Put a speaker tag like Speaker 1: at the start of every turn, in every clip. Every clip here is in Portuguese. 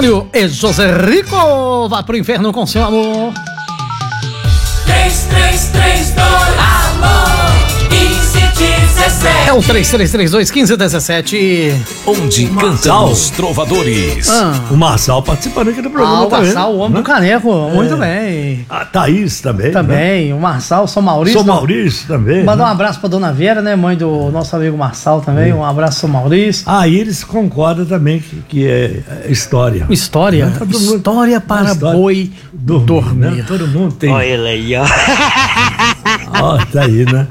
Speaker 1: Júlio e José Rico, vá pro inferno com seu amor.
Speaker 2: 3332 alô 1517.
Speaker 1: É o 3332-1517.
Speaker 3: Onde cantam os trovadores.
Speaker 4: O Marçal participando aqui do programa
Speaker 1: O
Speaker 4: também.
Speaker 1: Marçal, o homem do caneco, muito bem.
Speaker 4: A Thaís também.
Speaker 1: Também,
Speaker 4: né?
Speaker 1: o Marçal, São Maurício.
Speaker 4: Sou Maurício também.
Speaker 1: Mandar um abraço pra Dona Vera, né, mãe do nosso amigo Marçal também. Um abraço, São Maurício.
Speaker 4: A Iris concorda também que é história.
Speaker 1: História?
Speaker 4: Né?
Speaker 1: História para
Speaker 4: história
Speaker 1: boi dormir.
Speaker 4: Né? Todo mundo tem.
Speaker 5: Olha ele aí, ó.
Speaker 4: Ó, tá aí, né?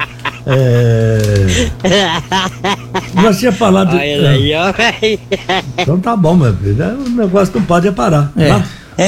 Speaker 4: Nós tínhamos falado.
Speaker 5: Olha ele aí, ó.
Speaker 4: Então tá bom, meu filho. O negócio não pode parar.
Speaker 1: É.
Speaker 4: Tá?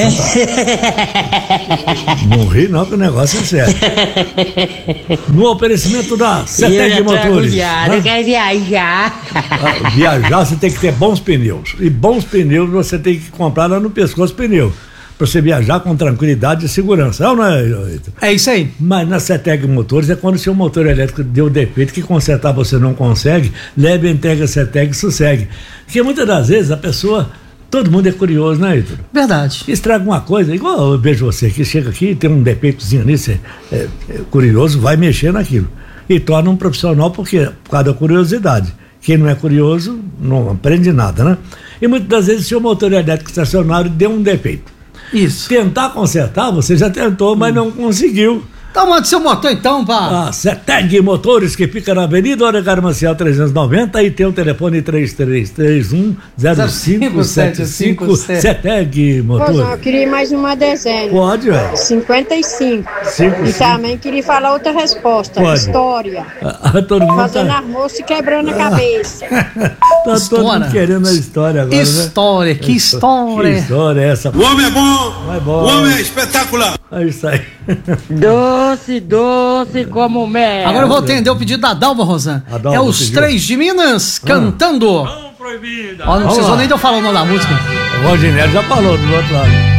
Speaker 4: Não ri não, que o negócio é sério. No oferecimento da CETEC Motores,
Speaker 5: Eu quero viajar.
Speaker 4: viajar você tem que ter bons pneus. E bons pneus você tem que comprar lá no Pescoço Pneu, para você viajar com tranquilidade e segurança. Não é, Heitor?
Speaker 1: É isso aí.
Speaker 4: Mas na CETEC Motores é quando o seu motor elétrico deu defeito que consertar você não consegue, leve a entrega CETEC e sossegue. Porque muitas das vezes a pessoa, todo mundo é curioso, né, Heitor?
Speaker 1: Verdade.
Speaker 4: Estraga uma coisa, igual eu vejo você que chega aqui, tem um defeitozinho ali, você é curioso, vai mexer naquilo. E torna um profissional por causa da curiosidade. Quem não é curioso não aprende nada, né? E muitas das vezes o seu motor elétrico estacionário deu um defeito.
Speaker 1: Isso.
Speaker 4: Tentar consertar, você já tentou, mas não conseguiu.
Speaker 1: Então manda seu motor então, pá.
Speaker 4: A CETEC Motores, que fica na Avenida Olegário Maciel 390, e tem o telefone 3331-0575. CETEC Motores.
Speaker 6: Eu queria mais uma dezena.
Speaker 4: Pode, velho.
Speaker 6: 55. E também queria falar outra resposta.
Speaker 4: Pode.
Speaker 6: História.
Speaker 4: Todo mundo
Speaker 6: Fazendo
Speaker 4: tá...
Speaker 6: almoço e quebrando a cabeça.
Speaker 4: Tá todo mundo querendo a história agora,
Speaker 1: História,
Speaker 4: né?
Speaker 1: que história.
Speaker 4: Que história é essa?
Speaker 7: O homem é bom,
Speaker 4: É bom.
Speaker 7: o homem é espetacular.
Speaker 4: É isso aí.
Speaker 5: Doce, doce como mel.
Speaker 1: Agora eu vou atender o pedido da Dalva, Rosan.
Speaker 4: A Dalva
Speaker 1: É os
Speaker 4: pediu.
Speaker 1: 3 de Minas cantando. Ó, não
Speaker 4: Vamos
Speaker 1: precisou
Speaker 4: lá.
Speaker 1: nem de eu falar o nome da música.
Speaker 4: O Rondinelli já falou do outro lado.